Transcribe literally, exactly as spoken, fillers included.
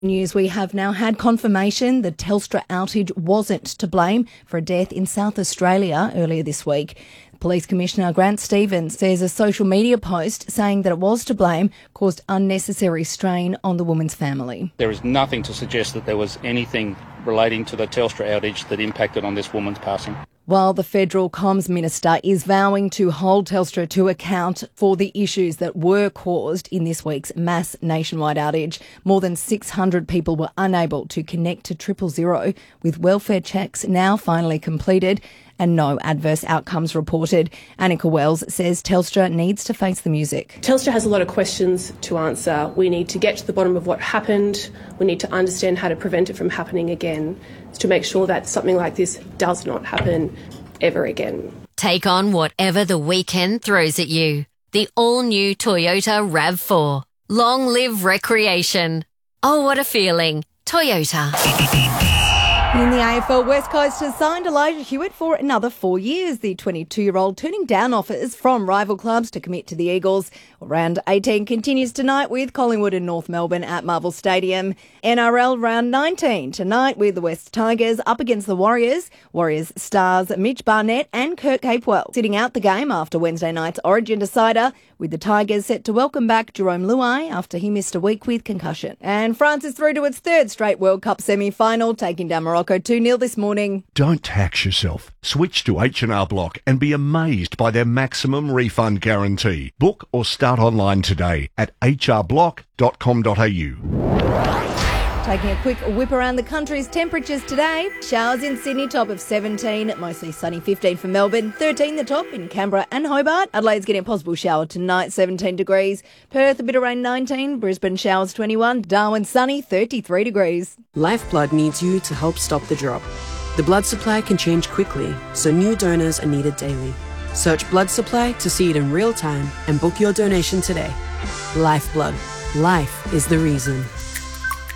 News, we have now had confirmation the Telstra outage wasn't to blame for a death in South Australia earlier this week. Police Commissioner Grant Stevens says a social media post saying that it was to blame caused unnecessary strain on the woman's family. There is nothing to suggest that there was anything relating to the Telstra outage that impacted on this woman's passing. While the Federal Comms Minister is vowing to hold Telstra to account for the issues that were caused in this week's mass nationwide outage, more than six hundred people were unable to connect to triple zero, with welfare checks now finally completed and no adverse outcomes reported. Annika Wells says Telstra needs to face the music. Telstra has a lot of questions to answer. We need to get to the bottom of what happened. We need to understand how to prevent it from happening again, to make sure that something like this does not happen ever again. Take on whatever the weekend throws at you. The all-new Toyota RAV four. Long live recreation. Oh, what a feeling. Toyota. In the A F L, West Coast has signed Elijah Hewitt for another four years. The twenty-two-year-old turning down offers from rival clubs to commit to the Eagles. Round eighteen continues tonight with Collingwood and North Melbourne at Marvel Stadium. N R L Round nineteen tonight with the West Tigers up against the Warriors. Warriors stars Mitch Barnett and Kurt Capewell sitting out the game after Wednesday night's Origin decider, with the Tigers set to welcome back Jerome Luai after he missed a week with concussion. And France is through to its third straight World Cup semi-final, taking down Morocco two nil this morning. Don't tax yourself. Switch to H and R Block and be amazed by their maximum refund guarantee. Book or start online today at h r block dot com dot a u. Taking a quick whip around the country's temperatures today. Showers in Sydney, top of seventeen. Mostly sunny, fifteen for Melbourne. thirteen the top in Canberra and Hobart. Adelaide's getting a possible shower tonight, seventeen degrees. Perth, a bit of rain, nineteen. Brisbane, showers, twenty-one. Darwin, sunny, thirty-three degrees. Lifeblood needs you to help stop the drop. The blood supply can change quickly, so new donors are needed daily. Search blood supply to see it in real time and book your donation today. Lifeblood. Life is the reason.